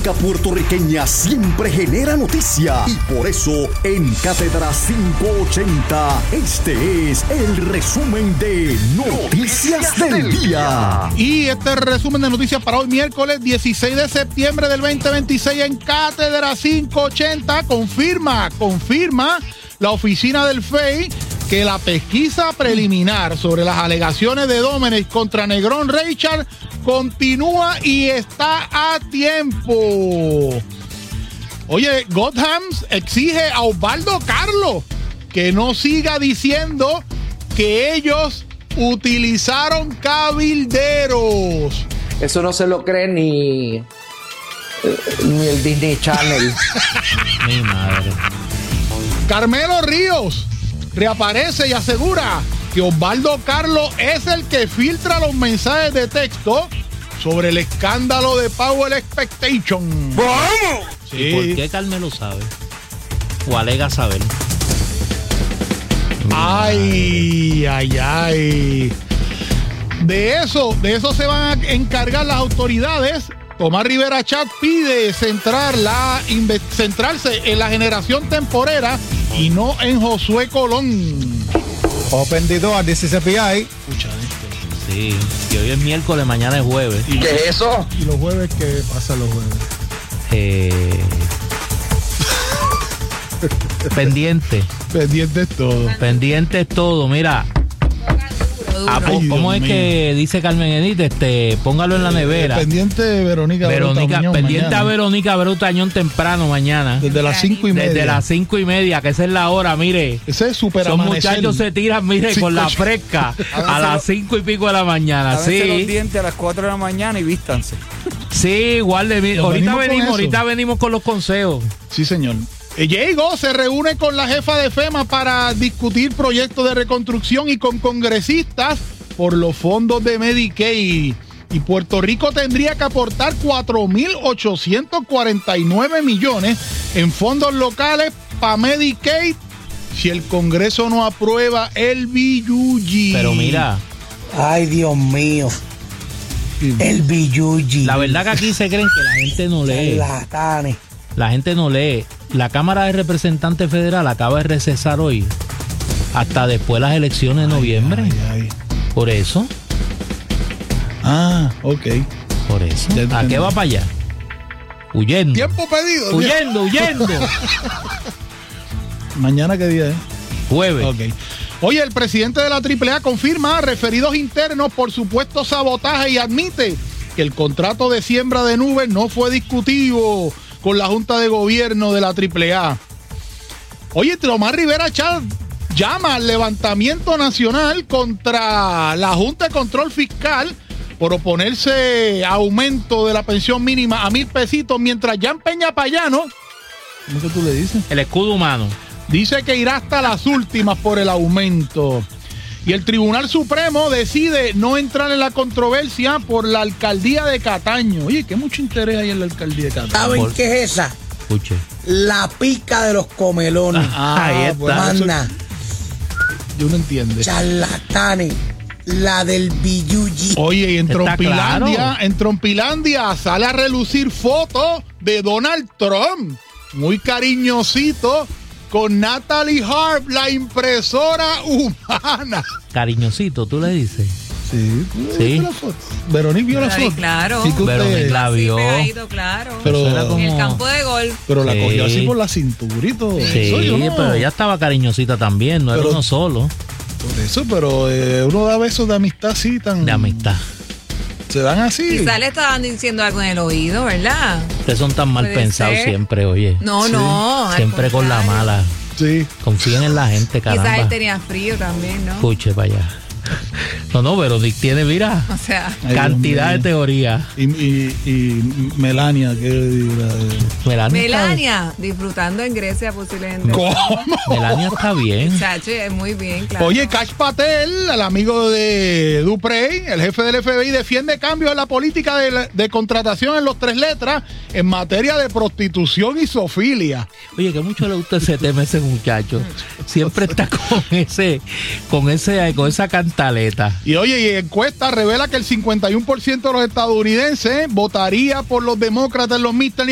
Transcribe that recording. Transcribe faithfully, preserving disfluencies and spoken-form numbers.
política puertorriqueña siempre genera noticia y por eso en Cátedra quinientos ochenta este es el resumen de Noticias del Día. Y este resumen de noticias para hoy miércoles dieciséis de septiembre del veinte veintiséis en Cátedra quinientos ochenta confirma, confirma la oficina del F E I que la pesquisa preliminar sobre las alegaciones de Domenech contra Negrón Reichard continúa y está a tiempo. Oye, Gothams exige a Osvaldo Carlos que no siga diciendo que ellos utilizaron cabilderos. Eso no se lo cree ni, ni el Disney Channel. Mi madre. Carmelo Ríos reaparece y asegura que Osvaldo Carlos es el que filtra los mensajes de texto sobre el escándalo de Power Expectation. ¡Vamos! Sí. ¿Y por qué Carmelo sabe? O alega saber. Ay, ay, ay. De eso, de eso se van a encargar las autoridades. Tomás Rivera Chat pide centrar la, centrarse en la generación temporera y no en Josué Colón. Open the door, this is F B I. Escucha esto. Sí, que hoy es miércoles, mañana es jueves. ¿Qué es eso? ¿Y los jueves qué pasa los jueves? Eh... Pendiente. Pendiente todo. Pendiente es todo, mira. Ah, Ay, ¿Cómo Dios es mío. que dice Carmen Edith? Este, póngalo en la nevera. Pendiente de Verónica Verónica, Brutañón pendiente mañana. a Verónica Brutañón temprano mañana. Desde las cinco y media. Desde las cinco y media, que esa es la hora, mire. Ese es súper Esos amanecer. muchachos se tiran, mire, Cinco, con la ocho. fresca a las cinco y pico de la mañana. Lávense los Sí, dientes a las cuatro de la mañana y vístanse. sí, igual de mí. Nos Ahorita venimos con venimos, eso. ahorita venimos con los consejos. Sí, señor. Diego se reúne con la jefa de FEMA para discutir proyectos de reconstrucción y con congresistas por los fondos de Medicaid. Y Puerto Rico tendría que aportar cuatro mil ochocientos cuarenta y nueve millones en fondos locales para Medicaid si el Congreso no aprueba el billuyi. Pero mira, Ay, Dios mío. El billuyi. la verdad que aquí se creen que la gente no lee. Charlatanes. La gente no lee. La Cámara de Representantes Federal acaba de recesar hoy hasta después de las elecciones de noviembre. Ay, ay. Por eso, Ah, ok. por eso. Ya ¿A entendí. qué va para allá? Huyendo. Tiempo pedido. Huyendo, huyendo. Mañana qué día es. Jueves. Ok. Oye, el presidente de la triple A confirma referidos internos por supuesto sabotaje y admite que el contrato de siembra de nubes no fue discutido con la Junta de Gobierno de la triple A. Oye, Tomás Rivera Chat llama al levantamiento nacional contra la Junta de Control Fiscal por oponerse a aumento de la pensión mínima a mil pesitos, mientras Jan Peña Payano, ¿cómo que tú le dices? El escudo humano. Dice que irá hasta las últimas por el aumento. Y el Tribunal Supremo decide no entrar en la controversia por la alcaldía de Cataño. Oye, que mucho interés hay en la alcaldía de Cataño. ¿Saben qué es esa? Escuche. La pica de los comelones. Ah, Ahí está. pues, Manda. Yo no entiendo. Charlatanes. La del billuyi. Oye, y en Está Trompilandia, claro. en Trompilandia sale a relucir fotos de Donald Trump, muy cariñosito, con Natalie Harp, la impresora humana. Cariñosito, tú le dices. Sí, Sí. la foto. Verónica vio la Ay, foto. claro. Sí que usted- Verónica la vio. Sí, pegadito, claro. Pero- Eso era En como- el campo de golf. Pero la Sí. cogió así por la cintura y todo. Sí, Eso yo no- pero ella estaba cariñosita también, no era Pero- uno solo. Por eso, pero eh, uno da besos de amistad así tan. De amistad. Se dan así. Quizás le estaban diciendo algo en el oído, ¿verdad? Ustedes son tan mal Puede pensados ser. siempre, oye. No, Sí. no. al Siempre con la contrario. mala. Sí. Confíen en la gente, Quizás caramba. él tenía frío también, ¿no? Escuche para allá. No, no, Veronique tiene, mira, O sea, Ay, cantidad de Dios mío. teorías. Y, y, y Melania, que la- Melania, Melania, disfrutando en Grecia posiblemente. ¿Cómo? Está, Melania está bien. Chacho, es muy bien, claro. Oye, Cash Patel, el amigo de Duprey, el jefe del F B I, defiende cambios en la política de, la- de contratación en los tres letras en materia de prostitución y zoofilia. Oye, que mucho le gusta ese tema a ese muchacho. Siempre está con ese, con ese, con esa cantaleta. Y oye, y encuesta revela que el cincuenta y uno por ciento de los estadounidenses votaría por los demócratas en los midterms